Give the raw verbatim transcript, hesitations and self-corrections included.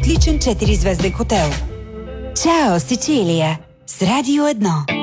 отличен четири звезден хотел. Чао, Сицилия! С Радио едно.